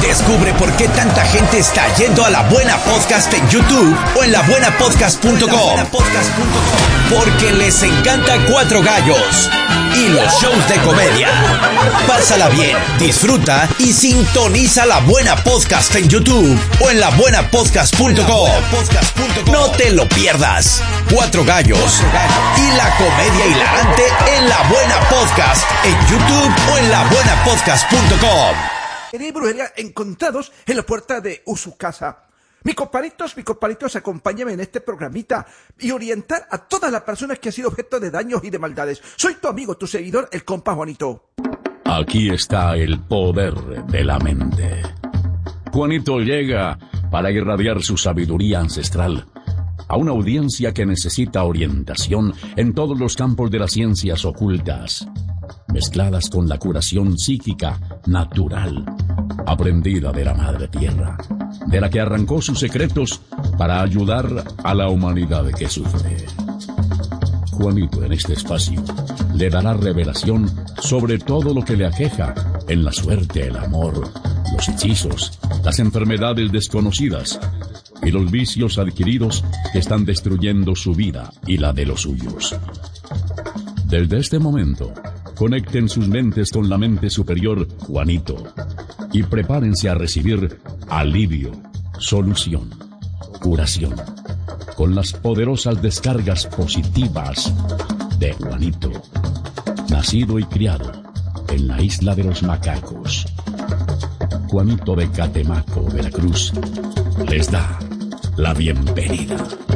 Descubre por qué tanta gente está yendo a La Buena Podcast en YouTube o en labuenapodcast.com. Porque les encanta Cuatro Gallos y los shows de comedia. Pásala bien, disfruta y sintoniza La Buena Podcast en YouTube o en labuenapodcast.com. No te lo pierdas. Cuatro Gallos y la comedia hilarante en La Buena Podcast en YouTube o en labuenapodcast.com. De brujería encontrados en la puerta de su casa. Mis comparitos, acompáñame en este programita y orientar a todas las personas que han sido objeto de daños y de maldades. Soy tu amigo, tu seguidor, el compa Juanito. Aquí está el poder de la mente. Juanito llega para irradiar su sabiduría ancestral a una audiencia que necesita orientación en todos los campos de las ciencias ocultas, mezcladas con la curación psíquica natural, aprendida de la Madre Tierra, de la que arrancó sus secretos para ayudar a la humanidad que sufre. Juanito en este espacio le dará revelación sobre todo lo que le aqueja en la suerte, el amor, los hechizos, las enfermedades desconocidas y los vicios adquiridos que están destruyendo su vida y la de los suyos. Desde este momento, conecten sus mentes con la mente superior Juanito y prepárense a recibir alivio, solución, curación, con las poderosas descargas positivas de Juanito, nacido y criado en la isla de los macacos. Juanito de Catemaco, Veracruz, les da la bienvenida.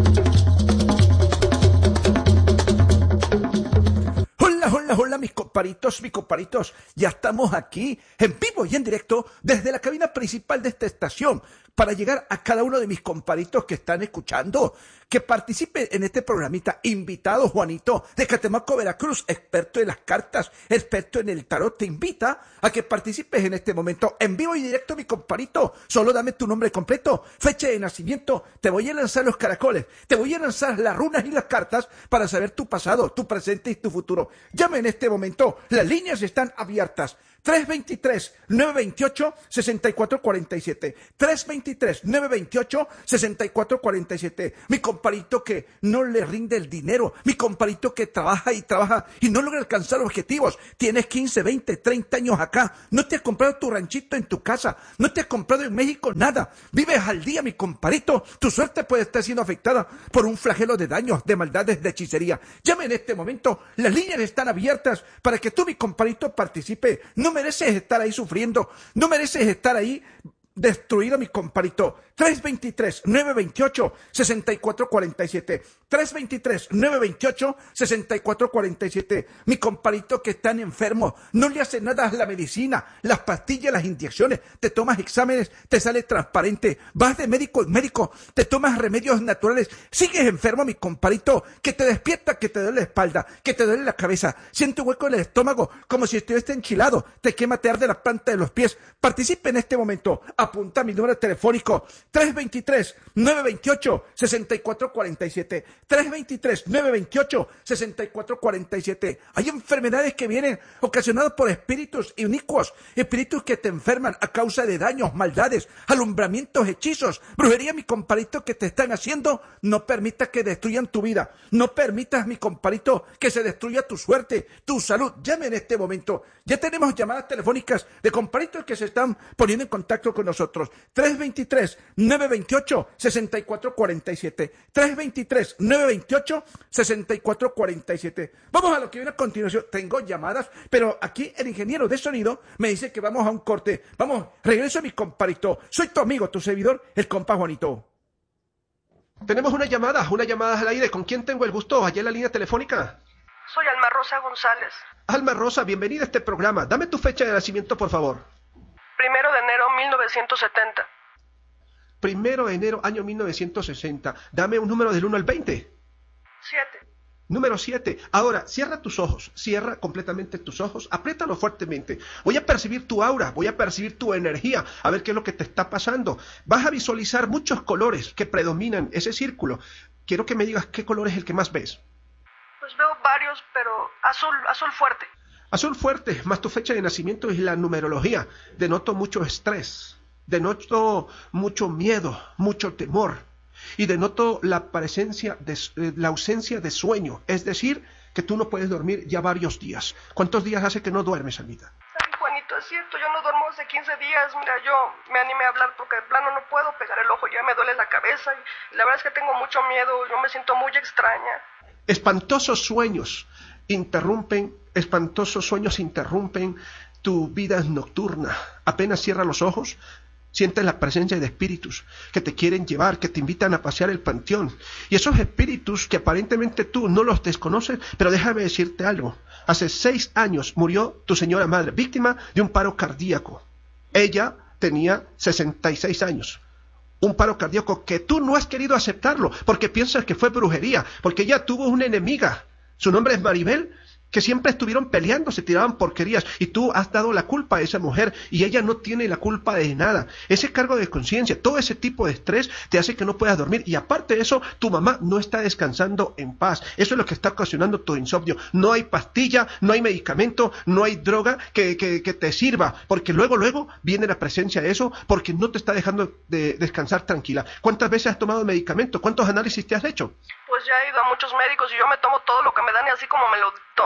Hola, mis comparitos, ya estamos aquí en vivo y en directo desde la cabina principal de esta estación para llegar a cada uno de mis comparitos que están escuchando, que participen en este programita. Invitado Juanito de Catemaco, Veracruz, experto en las cartas, experto en el tarot, te invita a que participes en este momento en vivo y directo, mi comparito. Solo dame tu nombre completo, fecha de nacimiento, te voy a lanzar los caracoles, te voy a lanzar las runas y las cartas para saber tu pasado, tu presente y tu futuro. Llame en este momento, las líneas están abiertas. 323-928-6447. 323-928-6447. Mi comparito que no le rinde el dinero. Mi comparito que trabaja y no logra alcanzar objetivos. Tienes 15, 20, 30 años acá. No te has comprado tu ranchito en tu casa. No te has comprado en México nada. Vives al día, mi comparito. Tu suerte puede estar siendo afectada por un flagelo de daños, de maldades, de hechicería. Llame en este momento. Las líneas están abiertas para que tú, mi comparito, participe. No mereces estar ahí sufriendo, no mereces estar ahí destruido, mi comparito. 323-928-6447. 323-928-6447. Mi comparito que están enfermos, no le hace nada a la medicina, las pastillas, las inyecciones, te tomas exámenes, te sale transparente, vas de médico en médico, te tomas remedios naturales, sigues enfermo, mi comparito, que te despierta, que te duele la espalda, que te duele la cabeza, siente un hueco en el estómago, como si estuviese enchilado, te quema, te arde la planta de los pies. Participe en este momento, apunta mi número telefónico, 323-928-6447. 323-928-6447. Hay enfermedades que vienen ocasionadas por espíritus inicuos, espíritus que te enferman a causa de daños, maldades, alumbramientos, hechizos, brujería, mi comparito, que te están haciendo. No permitas que destruyan tu vida. No permitas, mi comparito, que se destruya tu suerte, tu salud. Llame en este momento. Ya tenemos llamadas telefónicas de comparitos que se están poniendo en contacto con nosotros. 323-928-6447. 323-928-6447. Vamos a lo que viene a continuación. Tengo llamadas, pero aquí el ingeniero de sonido me dice que vamos a un corte. Vamos, regreso a mi comparito. Soy tu amigo, tu servidor, el compa Juanito. Tenemos una llamada al aire. ¿Con quién tengo el gusto? Allá en la línea telefónica. Soy Alma Rosa González. Alma Rosa, bienvenida a este programa. Dame tu fecha de nacimiento, por favor. 1 de enero 1970. 1 de enero, año 1960. Dame un número del 1 al 20. 7. Número 7. Ahora, cierra tus ojos. Cierra completamente tus ojos. Apriétalos fuertemente. Voy a percibir tu aura. Voy a percibir tu energía. A ver qué es lo que te está pasando. Vas a visualizar muchos colores que predominan ese círculo. Quiero que me digas qué color es el que más ves. Pues veo varios, pero azul fuerte. Azul fuerte, más tu fecha de nacimiento y la numerología. Denoto mucho estrés, Denoto mucho miedo, mucho temor. Y denoto la ausencia de sueño. Es decir, que tú no puedes dormir ya varios días. ¿Cuántos días hace que no duermes, Anita? Ay, Juanito, es cierto, yo no duermo hace 15 días. Mira, yo me animé a hablar porque de plano no puedo pegar el ojo, ya me duele la cabeza. Y la verdad es que tengo mucho miedo, yo me siento muy extraña. Espantosos sueños interrumpen tu vida nocturna. Apenas cierras los ojos, sientes la presencia de espíritus que te quieren llevar, que te invitan a pasear el panteón. Y esos espíritus que aparentemente tú no los desconoces, pero déjame decirte algo. Hace 6 años murió tu señora madre, víctima de un paro cardíaco. Ella tenía 66 años. Un paro cardíaco que tú no has querido aceptarlo, porque piensas que fue brujería, porque ella tuvo una enemiga. Su nombre es Maribel, que siempre estuvieron peleando, se tiraban porquerías, y tú has dado la culpa a esa mujer, y ella no tiene la culpa de nada. Ese cargo de conciencia, todo ese tipo de estrés te hace que no puedas dormir, y aparte de eso, tu mamá no está descansando en paz. Eso es lo que está ocasionando tu insomnio. No hay pastilla, no hay medicamento, no hay droga que te sirva, porque luego viene la presencia de eso, porque no te está dejando de descansar tranquila. ¿Cuántas veces has tomado medicamento? ¿Cuántos análisis te has hecho? Pues ya he ido a muchos médicos y yo me tomo todo lo que me dan y así como me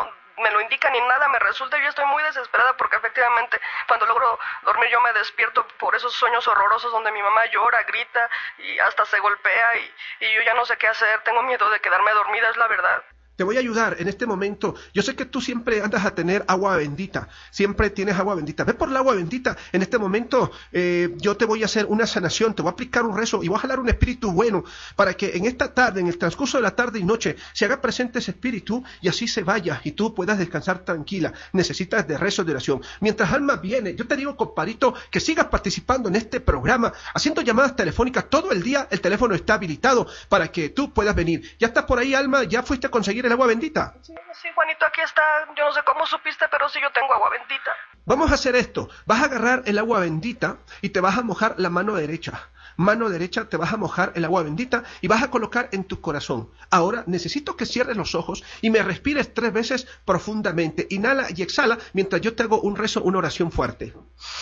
lo indican y nada me resulta. Yo estoy muy desesperada porque efectivamente cuando logro dormir yo me despierto por esos sueños horrorosos donde mi mamá llora, grita y hasta se golpea y yo ya no sé qué hacer. Tengo miedo de quedarme dormida, es la verdad. Te voy a ayudar en este momento. Yo sé que tú siempre andas a tener agua bendita. Siempre tienes agua bendita. Ve por la agua bendita. En este momento yo te voy a hacer una sanación. Te voy a aplicar un rezo y voy a jalar un espíritu bueno para que en esta tarde, en el transcurso de la tarde y noche, se haga presente ese espíritu y así se vaya y tú puedas descansar tranquila. Necesitas de rezo de oración. Mientras Alma viene, yo te digo, compadrito, que sigas participando en este programa, haciendo llamadas telefónicas todo el día. El teléfono está habilitado para que tú puedas venir. ¿Ya estás por ahí, Alma? ¿Ya fuiste a conseguir el agua bendita? Sí, Juanito, aquí está. Yo no sé cómo supiste, pero sí yo tengo agua bendita. Vamos a hacer esto. Vas a agarrar el agua bendita y te vas a mojar la mano derecha. Mano derecha, te vas a mojar el agua bendita y vas a colocar en tu corazón. Ahora necesito que cierres los ojos y me respires 3 veces profundamente. Inhala y exhala mientras yo te hago un rezo, una oración fuerte.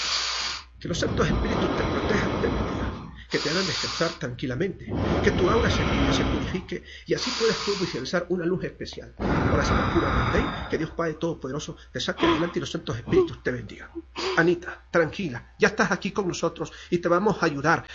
Que los santos espíritus te protejan, te bendigan, que te hagan descansar tranquilamente, que tu aura se purifique y así puedas tú visualizar una luz especial. Ahora se pura, que Dios Padre Todopoderoso te saque adelante y los santos espíritus te bendigan. Anita, tranquila, ya estás aquí con nosotros y te vamos a ayudar,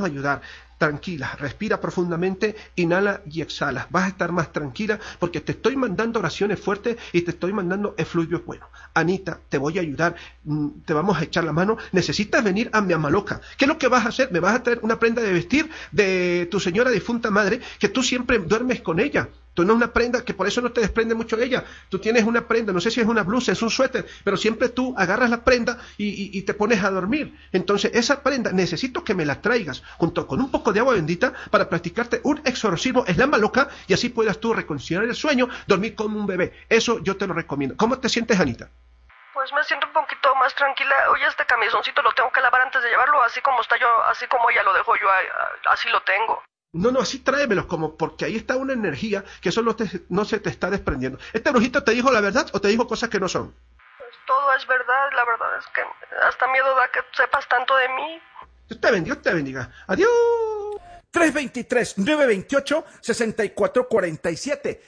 Tranquila, respira profundamente, inhala y exhala. Vas a estar más tranquila porque te estoy mandando oraciones fuertes y te estoy mandando efluvios buenos. Anita, te voy a ayudar, te vamos a echar la mano. Necesitas venir a mi Amaloca. ¿Qué es lo que vas a hacer? Me vas a traer una prenda de vestir de tu señora difunta madre, que tú siempre duermes con ella. Tú no es una prenda, que por eso no te desprende mucho de ella. Tú tienes una prenda, no sé si es una blusa, es un suéter, pero siempre tú agarras la prenda y te pones a dormir. Entonces, esa prenda necesito que me la traigas junto con un poco de agua bendita para practicarte un exorcismo en la Amaloca y así puedas tú reconciliar el sueño, dormir como un bebé. Eso yo te lo recomiendo. ¿Cómo te sientes, Anita? Pues me siento un poquito más tranquila. Oye, este camisoncito lo tengo que lavar antes de llevarlo, así como está yo, así como ella lo dejo yo, así lo tengo. No, así tráemelos, como porque ahí está una energía que eso no se te está desprendiendo. ¿Este brujito te dijo la verdad o te dijo cosas que no son? Pues todo es verdad, la verdad es que hasta miedo da que sepas tanto de mí. Dios te bendiga. Adiós. 323-928-6447.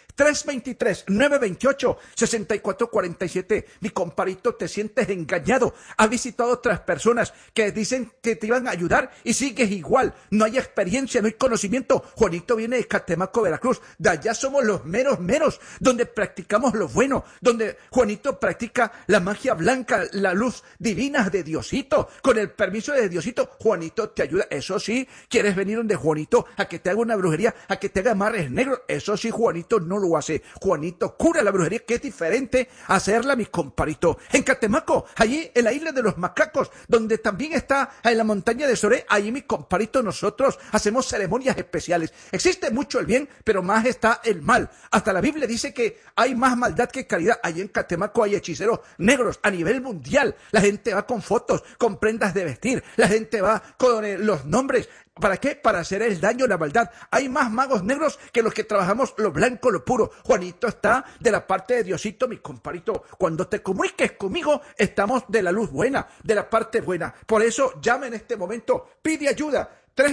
323-928-6447. Mi compadrito, te sientes engañado. Has visitado a otras personas que dicen que te iban a ayudar y sigues igual. No hay experiencia, no hay conocimiento. Juanito viene de Catemaco, Veracruz. De allá somos los meros, donde practicamos lo bueno, donde Juanito practica la magia blanca, la luz divina de Diosito. Con el permiso de Diosito, Juanito te ayuda. Eso sí, quieres venir donde Juanito a que te haga una brujería, a que te haga amarres negros. Eso sí, Juanito no lo hace. Juanito cura la brujería, que es diferente a hacerla, mi compadrito. En Catemaco, allí en la isla de los macacos, donde también está en la montaña de Soré, allí, mi compadrito, nosotros hacemos ceremonias especiales. Existe mucho el bien, pero más está el mal. Hasta la Biblia dice que hay más maldad que caridad. Allí en Catemaco hay hechiceros negros a nivel mundial. La gente va con fotos, con prendas de vestir. La gente va con los nombres ¿Para qué? Para hacer el daño, la maldad. Hay más magos negros que los que trabajamos lo blanco, lo puro. Juanito está de la parte de Diosito, mi comparito. Cuando te comuniques conmigo, estamos de la luz buena, de la parte buena. Por eso, llama en este momento, pide ayuda.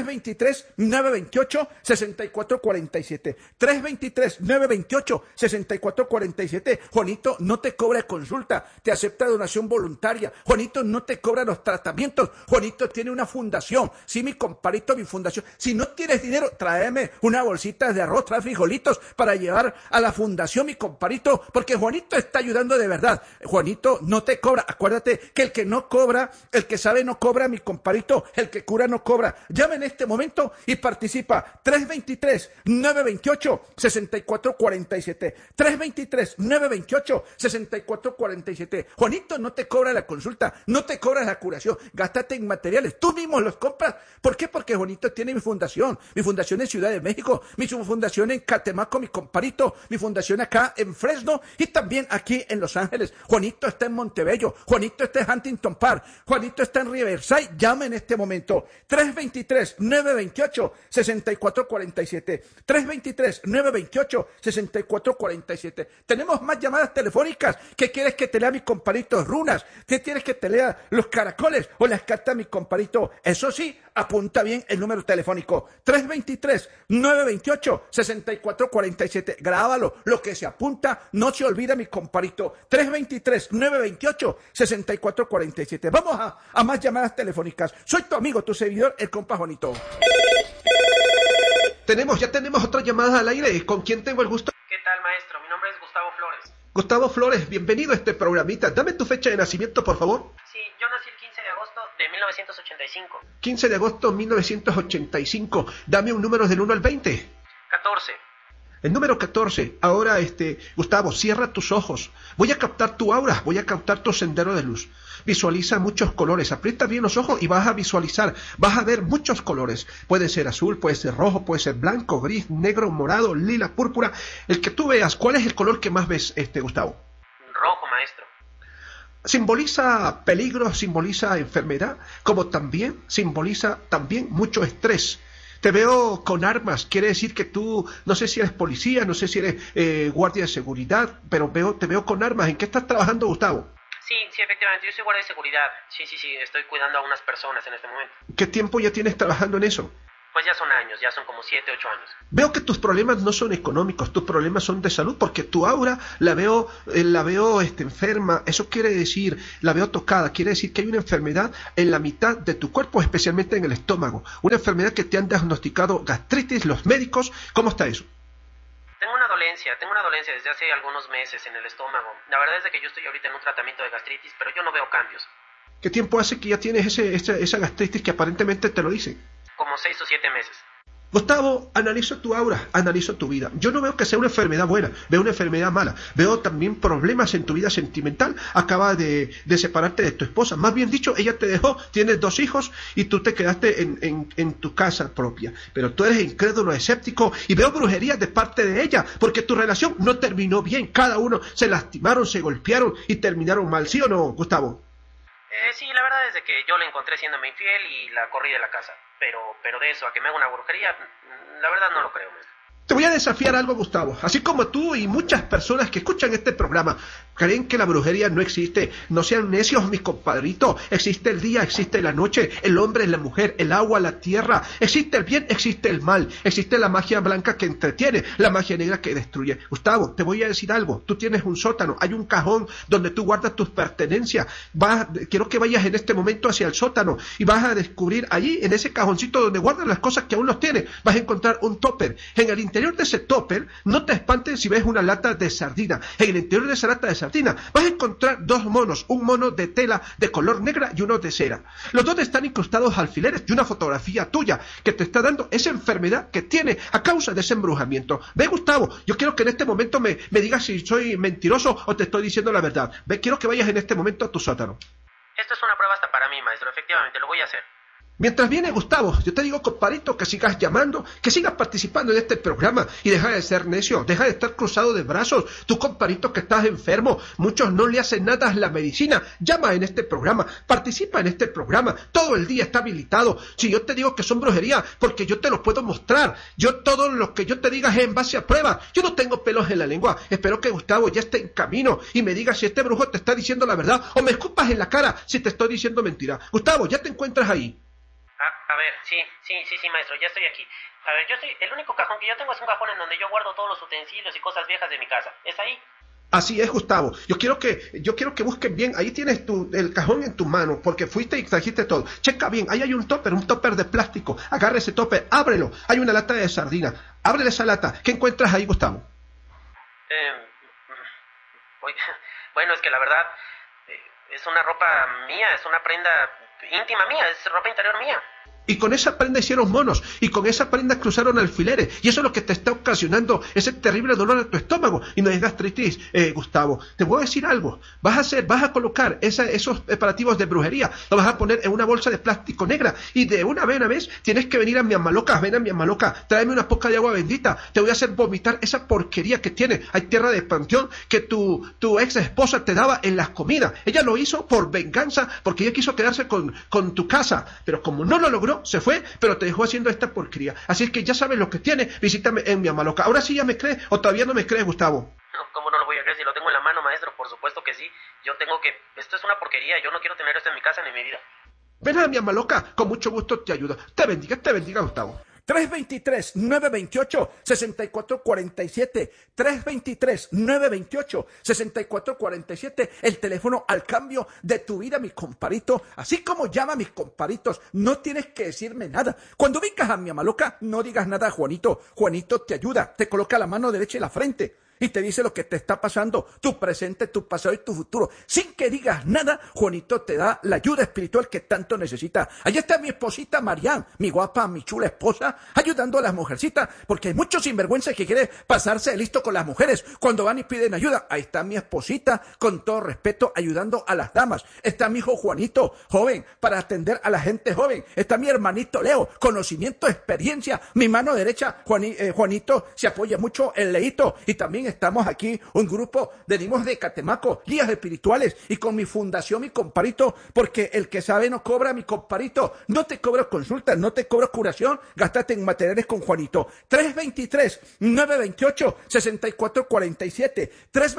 323-928-6447. 323-928-6447. Juanito no te cobra consulta, te acepta donación voluntaria. Juanito no te cobra los tratamientos. Juanito tiene una fundación. Sí, mi comparito, mi fundación. Si no tienes dinero, tráeme una bolsita de arroz, trae frijolitos para llevar a la fundación, mi comparito, porque Juanito está ayudando de verdad. Juanito no te cobra. Acuérdate que el que no cobra, el que sabe no cobra, mi comparito. El que cura no cobra. Llame en este momento y participa. 323-928-6447. 323-928-6447. Juanito no te cobra la consulta, no te cobra la curación. Gástate en materiales, tú mismo los compras. ¿Por qué? Porque Juanito tiene mi fundación en Ciudad de México, mi fundación en Catemaco, mi comparito, mi fundación acá en Fresno y también aquí en Los Ángeles. Juanito está en Montebello, Juanito está en Huntington Park, Juanito está en Riverside. Llame en este momento. 323-928-6447. 323-928-6447. Tenemos más llamadas telefónicas. ¿Qué quieres que te lea mi comparito? Runas. ¿Qué quieres que te lea los caracoles o las cartas, mi comparito? Eso sí, apunta bien el número telefónico. 323-928-6447. Grábalo. Lo que se apunta no se olvida, mi comparito. 323-928-6447. Vamos a más llamadas telefónicas. Soy tu amigo, tu servidor, el compa Juanito. Ya tenemos otra llamada al aire. ¿Con quién tengo el gusto? ¿Qué tal, maestro? Mi nombre es Gustavo Flores. Gustavo Flores, bienvenido a este programita. Dame tu fecha de nacimiento, por favor. Sí, yo nací el 15 de agosto de 1985. 15 de agosto de 1985. Dame un número del 1 al 20. 14. El número 14. Ahora, Gustavo, cierra tus ojos. Voy a captar tu aura, voy a captar tu sendero de luz. Visualiza muchos colores. Aprieta bien los ojos y vas a visualizar. Vas a ver muchos colores. Puede ser azul, puede ser rojo, puede ser blanco, gris, negro, morado, lila, púrpura. El que tú veas. ¿Cuál es el color que más ves, Gustavo? Rojo, maestro. Simboliza peligro, simboliza enfermedad, como también simboliza mucho estrés. Te veo con armas, quiere decir que tú, no sé si eres policía, no sé si eres guardia de seguridad, pero te veo con armas. ¿En qué estás trabajando, Gustavo? Sí, efectivamente, yo soy guardia de seguridad. Sí, estoy cuidando a unas personas en este momento. ¿Qué tiempo ya tienes trabajando en eso? Pues ya son años, ya son como 7, 8 años. Veo que tus problemas no son económicos, tus problemas son de salud, porque tu aura la veo enferma. Eso quiere decir, la veo tocada, quiere decir que hay una enfermedad en la mitad de tu cuerpo, especialmente en el estómago. Una enfermedad que te han diagnosticado gastritis, los médicos. ¿Cómo está eso? Tengo una dolencia desde hace algunos meses en el estómago. La verdad es de que yo estoy ahorita en un tratamiento de gastritis, pero yo no veo cambios. ¿Qué tiempo hace que ya tienes esa gastritis que aparentemente te lo dice? Como 6 o 7 meses. Gustavo, analizo tu aura, analizo tu vida. Yo no veo que sea una enfermedad buena, veo una enfermedad mala. Veo también problemas en tu vida sentimental. Acaba de separarte de tu esposa. Más bien dicho, ella te dejó, tienes 2 hijos y tú te quedaste en tu casa propia. Pero tú eres incrédulo, escéptico y veo brujería de parte de ella porque tu relación no terminó bien. Cada uno se lastimaron, se golpearon y terminaron mal. ¿Sí o no, Gustavo? Sí, la verdad es de que yo la encontré siéndome infiel y la corrí de la casa. Pero de eso a que me haga una brujería, la verdad no lo creo, maestro. Te voy a desafiar algo, Gustavo. Así como tú y muchas personas que escuchan este programa creen que la brujería no existe. No sean necios, mis compadritos. Existe el día, existe la noche, el hombre, la mujer, el agua, la tierra. Existe el bien, existe el mal. Existe la magia blanca que entretiene, la magia negra que destruye. Gustavo, te voy a decir algo. Tú tienes un sótano, hay un cajón donde tú guardas tus pertenencias. Quiero que vayas en este momento hacia el sótano y vas a descubrir allí, en ese cajoncito donde guardas las cosas que aún los tienes, vas a encontrar un topper. En el interior de ese topper, no te espantes si ves una lata de sardina. En el interior de esa lata de sardina vas a encontrar 2 monos, un mono de tela de color negra y uno de cera. Los 2 están incrustados alfileres y una fotografía tuya que te está dando esa enfermedad que tiene a causa de ese embrujamiento. Ve, Gustavo, yo quiero que en este momento me digas si soy mentiroso o te estoy diciendo la verdad. Ve, quiero que vayas en este momento a tu sótano. Esto es una prueba hasta para mí, maestro, efectivamente, lo voy a hacer. Mientras viene Gustavo, yo te digo, compadrito, que sigas llamando, que sigas participando en este programa y deja de ser necio, deja de estar cruzado de brazos. Tú, compadrito, que estás enfermo, muchos no le hacen nada a la medicina. Llama en este programa, participa en este programa, todo el día está habilitado. Si yo te digo que son brujería, porque yo te lo puedo mostrar. Yo todo lo que yo te diga es en base a pruebas. Yo no tengo pelos en la lengua. Espero que Gustavo ya esté en camino y me diga si este brujo te está diciendo la verdad o me escupas en la cara si te estoy diciendo mentira. Gustavo, ¿ya te encuentras ahí? A ver, sí, maestro, ya estoy aquí. A ver, el único cajón que yo tengo es un cajón en donde yo guardo todos los utensilios y cosas viejas de mi casa. ¿Es ahí? Así es, Gustavo. Yo quiero que busquen bien. Ahí tienes el cajón en tu mano, porque fuiste y trajiste todo. Checa bien, ahí hay un topper de plástico. Agarra ese topper, ábrelo. Hay una lata de sardina. Ábrele esa lata. ¿Qué encuentras ahí, Gustavo? Bueno, es que la verdad es una ropa mía, es una prenda íntima mía, es ropa interior mía. Y con esa prenda hicieron monos, y con esa prenda cruzaron alfileres, y eso es lo que te está ocasionando ese terrible dolor en tu estómago, y no es gastritis, Gustavo. Te voy a decir algo, vas a colocar esos preparativos de brujería, lo vas a poner en una bolsa de plástico negra, y de una vez tienes que venir a mi Amaloca, ven a mi Amaloca, tráeme una poca de agua bendita, te voy a hacer vomitar esa porquería que tiene. Hay tierra de panteón que tu ex esposa te daba en las comidas. Ella lo hizo por venganza, porque ella quiso quedarse con tu casa, pero como no lo logró, se fue, pero te dejó haciendo esta porquería. Así es que ya sabes lo que tiene, visítame en mi Amaloca. Ahora sí ya me crees, o todavía no me crees, Gustavo. No, ¿cómo no lo voy a creer si lo tengo en la mano, maestro? Por supuesto que sí. Esto es una porquería, yo no quiero tener esto en mi casa ni en mi vida. Ven a mi Amaloca, con mucho gusto te ayudo. Te bendiga, Gustavo. 323-928-6447, 323-928-6447, el teléfono al cambio de tu vida, mi comparito. Así como llama a mis comparitos, no tienes que decirme nada. Cuando vengas a mi Amaloca, no digas nada a Juanito. Juanito te ayuda, te coloca la mano derecha en la frente y te dice lo que te está pasando, tu presente, tu pasado y tu futuro. Sin que digas nada, Juanito te da la ayuda espiritual que tanto necesita. Allá está mi esposita Marián, mi guapa, mi chula esposa, ayudando a las mujercitas, porque hay muchos sinvergüenzas que quieren pasarse de listo con las mujeres cuando van y piden ayuda. Ahí está mi esposita, con todo respeto, ayudando a las damas. Está mi hijo Juanito, joven, para atender a la gente joven. Está mi hermanito Leo, conocimiento, experiencia. Mi mano derecha, Juanito, se apoya mucho en Leito. Y también estamos aquí, un grupo, venimos de Catemaco, guías espirituales, y con mi fundación, mi comparito, porque el que sabe no cobra, mi comparito. No te cobro consulta, no te cobro curación, gástate en materiales con Juanito. 323-928-6447,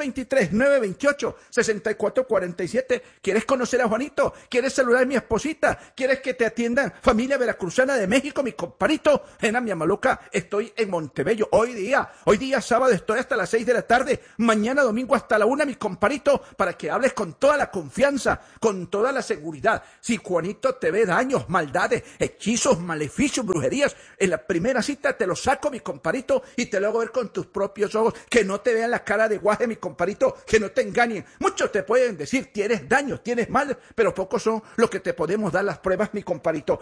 323-928-6447. ¿Quieres conocer a Juanito? ¿Quieres saludar a mi esposita? ¿Quieres que te atiendan familia veracruzana de México, mi comparito? En mi Amaloca, estoy en Montebello. Hoy día sábado, estoy hasta las 6 de la tarde, mañana domingo hasta la 1, mi comparito, para que hables con toda la confianza, con toda la seguridad. Si Juanito te ve daños, maldades, hechizos, maleficios, brujerías, en la primera cita te lo saco, mi comparito, y te lo hago ver con tus propios ojos, que no te vean la cara de guaje, mi comparito, que no te engañen. Muchos te pueden decir, tienes daños, tienes mal, pero pocos son los que te podemos dar las pruebas, mi comparito.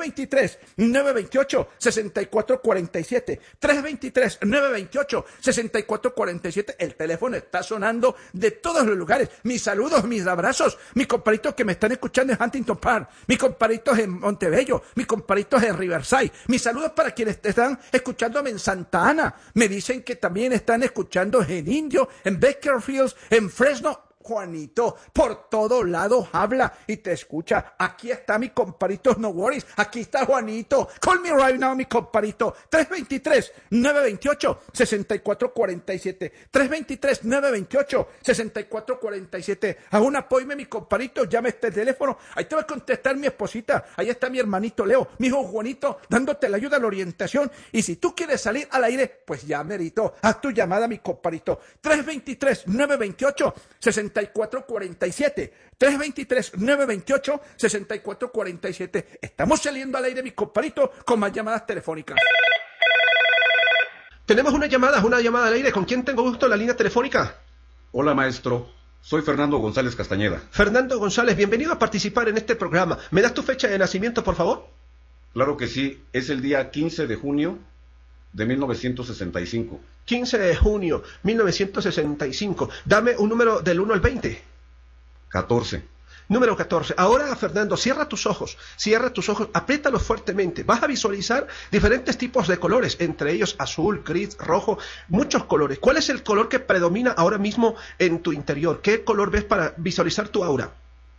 323-928-6447, 323-928-6447. El teléfono está sonando de todos los lugares. Mis saludos, mis abrazos, mis comparitos que me están escuchando en Huntington Park, mis comparitos en Montebello, mis comparitos en Riverside. Mis saludos para quienes están escuchándome en Santa Ana. Me dicen que también están escuchando en Indio, en Bakersfield, en Fresno. Juanito, por todos lados habla y te escucha. Aquí está mi comparito, no worries. Aquí está Juanito. Call me right now, mi comparito. 323-928-6447. 323-928-6447. A un apoyo, mi comparito. Llame este teléfono. Ahí te va a contestar mi esposita. Ahí está mi hermanito Leo, mi hijo Juanito, dándote la ayuda, la orientación. Y si tú quieres salir al aire, pues ya merito. Haz tu llamada, mi comparito. 323-928-6447. 323-928-6447. Estamos saliendo al aire, mi comparito, con más llamadas telefónicas. Tenemos una llamada al aire. ¿Con quién tengo gusto en la línea telefónica? Hola, maestro. Soy Fernando González Castañeda. Fernando González, bienvenido a participar en este programa. ¿Me das tu fecha de nacimiento, por favor? Claro que sí. Es el día 15 de junio de 1965. 15 de junio, 1965. Dame un número del 1 al 20. 14. Número 14. Ahora, Fernando, cierra tus ojos, apriétalos fuertemente. Vas a visualizar diferentes tipos de colores, entre ellos azul, gris, rojo, muchos colores. ¿Cuál es el color que predomina ahora mismo en tu interior? ¿Qué color ves para visualizar tu aura?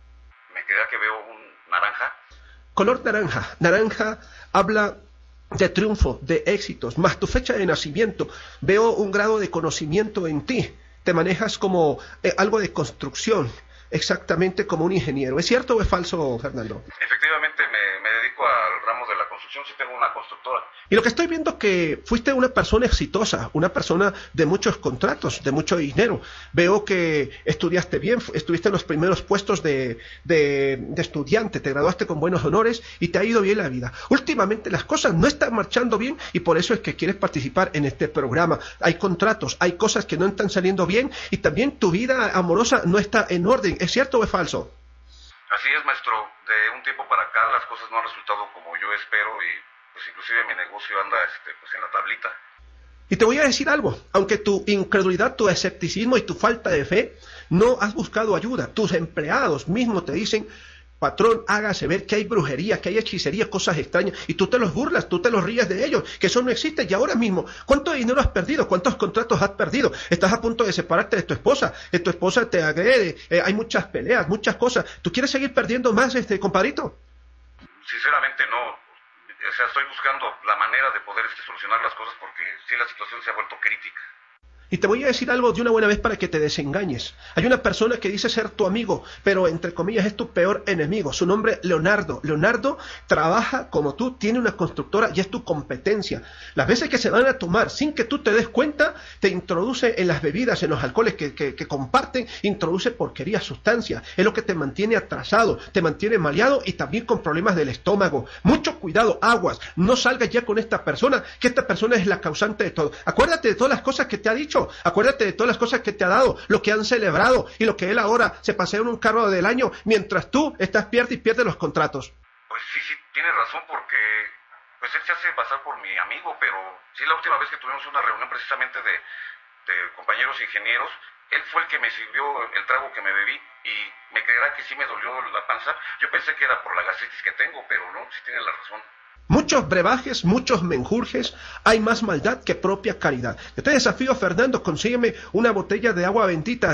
Me queda que veo un naranja. Color naranja. Naranja habla de triunfo, de éxitos, más tu fecha de nacimiento. Veo un grado de conocimiento en ti. Te manejas como algo de construcción. Exactamente como un ingeniero. ¿Es cierto o es falso, Fernando? Efectivamente, me dedico al ramo de la construcción, sí tengo una constructora. Y lo que estoy viendo es que fuiste una persona exitosa, una persona de muchos contratos, de mucho dinero. Veo que estudiaste bien, estuviste en los primeros puestos de estudiante, te graduaste con buenos honores y te ha ido bien la vida. Últimamente las cosas no están marchando bien y por eso es que quieres participar en este programa. Hay contratos, hay cosas que no están saliendo bien y también tu vida amorosa no está en orden. ¿Es cierto o es falso? Así es, maestro. De un tiempo para acá las cosas no han resultado como yo espero y pues inclusive mi negocio anda pues en la tablita. Y te voy a decir algo, aunque tu incredulidad, tu escepticismo y tu falta de fe, no has buscado ayuda. Tus empleados mismos te dicen, patrón, hágase ver que hay brujería, que hay hechicería, cosas extrañas, y tú te los burlas, tú te los ríes de ellos, que eso no existe. Y ahora mismo, ¿cuánto dinero has perdido? ¿Cuántos contratos has perdido? Estás a punto de separarte de tu esposa te agrede, hay muchas peleas, muchas cosas. ¿Tú quieres seguir perdiendo más, compadrito? Sinceramente no. O sea, estoy buscando la manera de poder solucionar las cosas porque sí la situación se ha vuelto crítica. Y te voy a decir algo de una buena vez para que te desengañes. Hay una persona que dice ser tu amigo, pero entre comillas es tu peor enemigo. Su nombre, Leonardo. Leonardo trabaja como tú, tiene una constructora y es tu competencia. Las veces que se van a tomar sin que tú te des cuenta, te introduce en las bebidas, en los alcoholes que comparten, introduce porquería, sustancias. Es lo que te mantiene atrasado, te mantiene mareado y también con problemas del estómago. Mucho cuidado, aguas. No salgas ya con esta persona, que esta persona es la causante de todo. Acuérdate de todas las cosas que te ha dicho. Acuérdate de todas las cosas que te ha dado, lo que han celebrado y lo que él ahora se pasea en un carro del año mientras tú estás pierde los contratos. Pues sí, tienes razón porque pues él se hace pasar por mi amigo, pero sí la última vez que tuvimos una reunión precisamente de compañeros ingenieros, él fue el que me sirvió el trago que me bebí y me creerá que sí me dolió la panza. Yo pensé que era por la gastritis que tengo, pero no, sí tiene la razón. Muchos brebajes, muchos menjurjes, hay más maldad que propia caridad. Yo te desafío, Fernando, consígueme una botella de agua bendita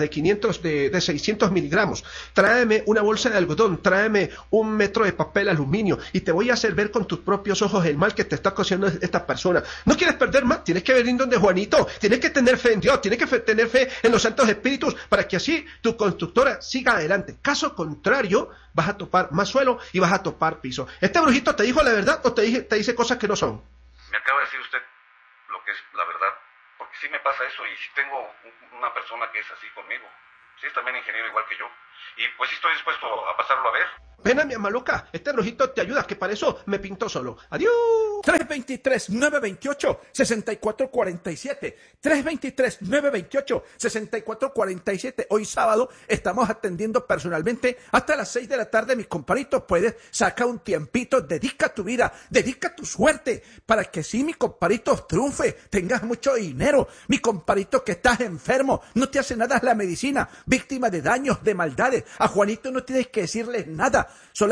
de 600 miligramos, tráeme una bolsa de algodón, tráeme 1 metro de papel aluminio y te voy a hacer ver con tus propios ojos el mal que te está ocasionando esta persona. ¿No quieres perder más? Tienes que venir donde Juanito, tienes que tener fe en Dios, tienes que tener fe en los santos espíritus para que así tu constructora siga adelante. Caso contrario, vas a topar más suelo y vas a topar piso. ¿Este brujito te dijo la verdad o te dice cosas que no son? Me acaba de decir usted lo que es la verdad, porque sí me pasa eso y sí tengo una persona que es así conmigo. Sí es también ingeniero igual que yo. Y pues sí estoy dispuesto a pasarlo a ver. Ven a mi alma loca, este brujito te ayuda, que para eso me pintó solo. ¡Adiós! 323-928-6447. 323-928-6447. Hoy sábado estamos atendiendo personalmente hasta las 6 de la tarde. Mis comparitos, puedes sacar un tiempito, dedica tu vida, dedica tu suerte, para que sí, mi comparito, triunfe, tengas mucho dinero. Mi comparito que estás enfermo, no te hace nada la medicina, víctima de daños, de maldades. A Juanito no tienes que decirle nada.